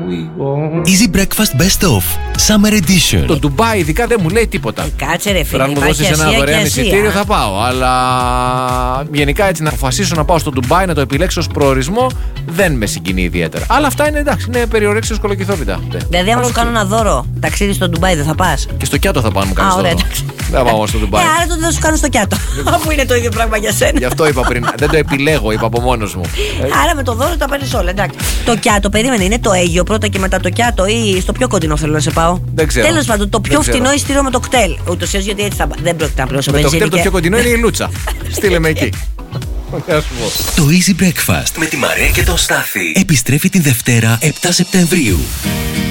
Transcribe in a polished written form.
Easy Breakfast Best Of Summer Edition. Το Ντουμπάι ειδικά δεν μου λέει τίποτα. Κάτσε ρε φίλε. Τώρα αν μου δώσεις ένα δωρεάν εισιτήριο θα πάω. Αλλά γενικά έτσι να αποφασίσω να πάω στο Ντουμπάι, να το επιλέξω ως προορισμό, δεν με συγκινεί ιδιαίτερα. Αλλά αυτά είναι εντάξει, είναι περιορέξεις κολοκυθόπιτα. Δηλαδή, άμα σου κάνω ένα δώρο ταξίδι στο Ντουμπάι, δεν θα πας? Και στο Κιάτο θα πάω να μου κάνεις δώρο. Δεν πάω στο Ντουμπάι. Άρα τότε θα σου κάνω στο Κιάτο. Αφού είναι το ίδιο πράγμα για σένα. Γι' αυτό είπα πριν. Δεν το επιλέγω, είπα από μόνος μου. Άρα με το δώρο τα παίρνεις όλα, εντάξει. Το Κιάτο, περίμενε, είναι το Αίγιο πρώτα και μετά το Κιάτο ή στο πιο κοντινό θέλω να σε πάω? Δεν ξέρω. Τέλος πάντων, το πιο φτηνό ειστήριο με το κτέλ. Ούτως ή άλλως γιατί έτσι δεν πρόκειται να πληρώσω με βενζίνη. Το κτέλ το πιο κοντινό είναι η Λούτσα. Στείλε με εκεί. Το Easy Breakfast με τη Μαρία και τον Στάθη επιστρέφει την Δευτέρα 7 Σεπτεμβρίου.